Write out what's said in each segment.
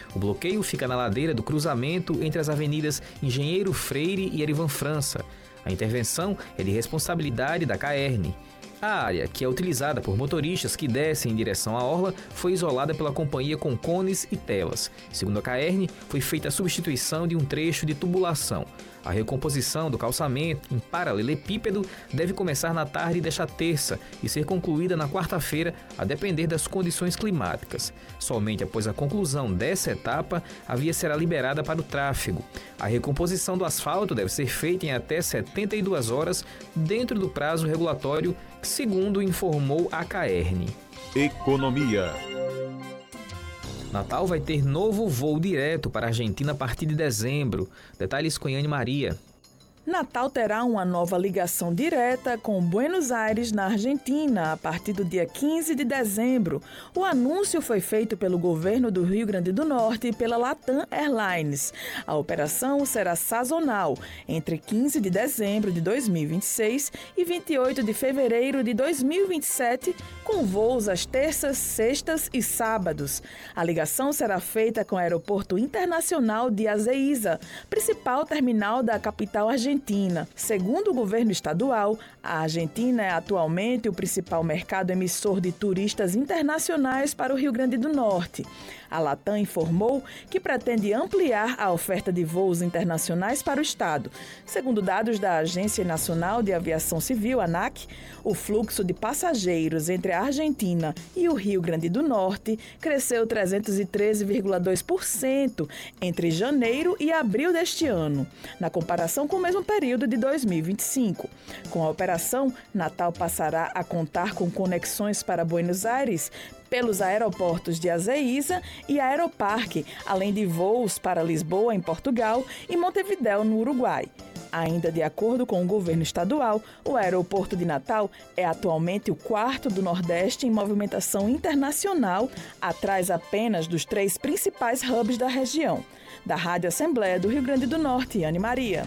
O bloqueio fica na ladeira do cruzamento entre as avenidas Engenheiro Freire e Erivan França. A intervenção é de responsabilidade da CAERN. A área, que é utilizada por motoristas que descem em direção à orla, foi isolada pela companhia com cones e telas. Segundo a CAERN, foi feita a substituição de um trecho de tubulação. A recomposição do calçamento em paralelepípedo deve começar na tarde desta terça e ser concluída na quarta-feira, a depender das condições climáticas. Somente após a conclusão dessa etapa, a via será liberada para o tráfego. A recomposição do asfalto deve ser feita em até 72 horas, dentro do prazo regulatório, segundo informou a CAERN. Economia. Natal vai ter novo voo direto para a Argentina a partir de dezembro. Detalhes com Yane Maria. Natal terá uma nova ligação direta com Buenos Aires, na Argentina, a partir do dia 15 de dezembro. O anúncio foi feito pelo governo do Rio Grande do Norte e pela Latam Airlines. A operação será sazonal, entre 15 de dezembro de 2026 e 28 de fevereiro de 2027, com voos às terças, sextas e sábados. A ligação será feita com o Aeroporto Internacional de Azeiza, principal terminal da capital argentina. Segundo o governo estadual, a Argentina é atualmente o principal mercado emissor de turistas internacionais para o Rio Grande do Norte. A Latam informou que pretende ampliar a oferta de voos internacionais para o estado. Segundo dados da Agência Nacional de Aviação Civil, ANAC, o fluxo de passageiros entre a Argentina e o Rio Grande do Norte cresceu 313,2% entre janeiro e abril deste ano, na comparação com o mesmo período de 2025. Com a operação, Natal passará a contar com conexões para Buenos Aires pelos aeroportos de Azeiza e Aeroparque, além de voos para Lisboa, em Portugal, e Montevidéu, no Uruguai. Ainda de acordo com o governo estadual, o aeroporto de Natal é atualmente o quarto do Nordeste em movimentação internacional, atrás apenas dos 3 principais hubs da região. Da Rádio Assembleia do Rio Grande do Norte, Yane Maria.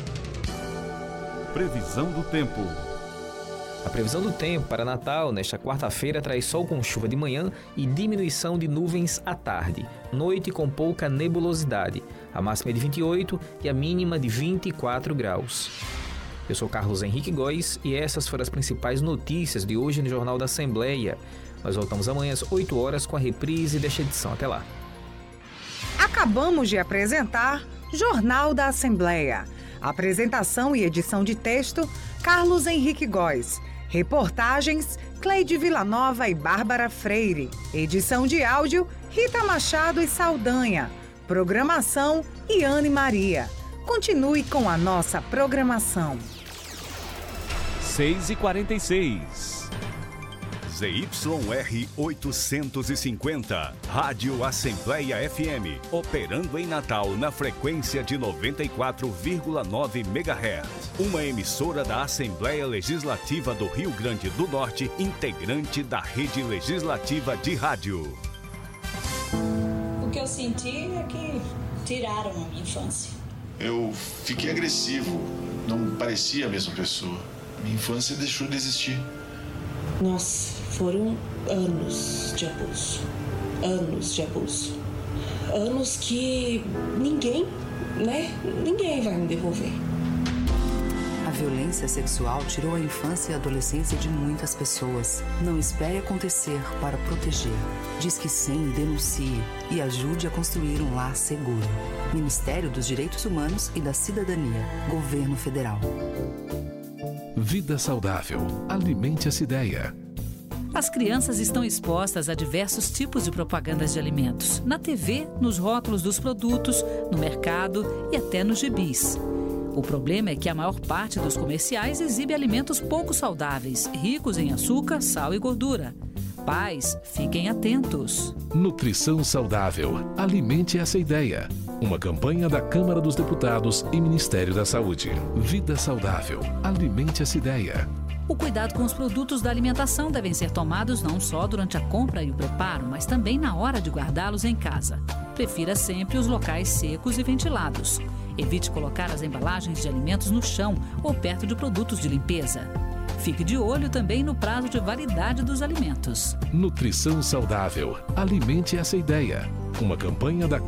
Previsão do tempo. A previsão do tempo para Natal nesta quarta-feira traz sol com chuva de manhã e diminuição de nuvens à tarde. Noite com pouca nebulosidade. A máxima é de 28 e a mínima de 24 graus. Eu sou Carlos Henrique Góes e essas foram as principais notícias de hoje no Jornal da Assembleia. Nós voltamos amanhã às 8 horas com a reprise desta edição. Até lá. Acabamos de apresentar Jornal da Assembleia. Apresentação e edição de texto, Carlos Henrique Góes. Reportagens, Cleide Villanova e Bárbara Freire. Edição de áudio, Rita Machado e Saldanha. Programação, Yane Maria. Continue com a nossa programação. 6h46. ZYR 850, Rádio Assembleia FM, operando em Natal na frequência de 94,9 MHz. Uma emissora da Assembleia Legislativa do Rio Grande do Norte, integrante da Rede Legislativa de Rádio. O que eu senti é que tiraram a minha infância. Eu fiquei agressivo, não parecia a mesma pessoa. Minha infância deixou de existir. Nossa, foram anos de abuso. Anos de abuso. Anos que ninguém vai me devolver. A violência sexual tirou a infância e a adolescência de muitas pessoas. Não espere acontecer para proteger. Diz que sim, denuncie e ajude a construir um lar seguro. Ministério dos Direitos Humanos e da Cidadania. Governo Federal. Vida saudável. Alimente essa ideia. As crianças estão expostas a diversos tipos de propagandas de alimentos. Na TV, nos rótulos dos produtos, no mercado e até nos gibis. O problema é que a maior parte dos comerciais exibe alimentos pouco saudáveis, ricos em açúcar, sal e gordura. Pais, fiquem atentos. Nutrição saudável. Alimente essa ideia. Uma campanha da Câmara dos Deputados e Ministério da Saúde. Vida saudável. Alimente essa ideia. O cuidado com os produtos da alimentação devem ser tomados não só durante a compra e o preparo, mas também na hora de guardá-los em casa. Prefira sempre os locais secos e ventilados. Evite colocar as embalagens de alimentos no chão ou perto de produtos de limpeza. Fique de olho também no prazo de validade dos alimentos. Nutrição saudável. Alimente essa ideia. Uma campanha da